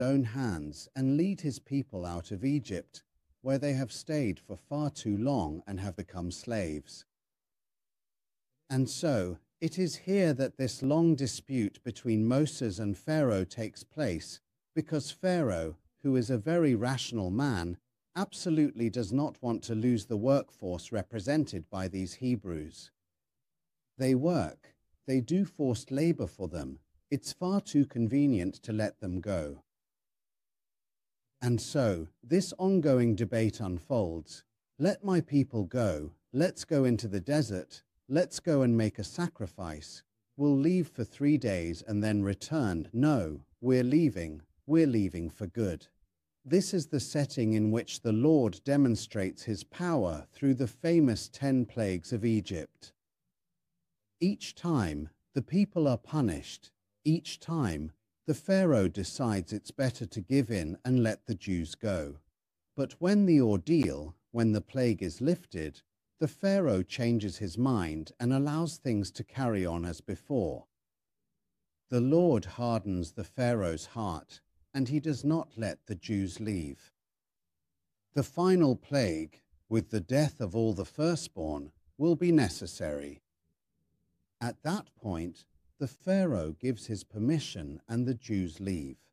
own hands and lead his people out of Egypt, where they have stayed for far too long and have become slaves. And so, it is here that this long dispute between Moses and Pharaoh takes place, because Pharaoh, who is a very rational man, absolutely does not want to lose the workforce represented by these Hebrews. They work, they do forced labor for them. It's far too convenient to let them go. And so, this ongoing debate unfolds. Let my people go. Let's go into the desert. Let's go and make a sacrifice. We'll leave for 3 days and then return. No, we're leaving. We're leaving for good. This is the setting in which the Lord demonstrates his power through the famous 10 plagues of Egypt. Each time, the people are punished. Each time, the Pharaoh decides it's better to give in and let the Jews go. But when the ordeal, when the plague is lifted, the Pharaoh changes his mind and allows things to carry on as before. The Lord hardens the Pharaoh's heart, and he does not let the Jews leave. The final plague, with the death of all the firstborn, will be necessary. At that point, the Pharaoh gives his permission and the Jews leave.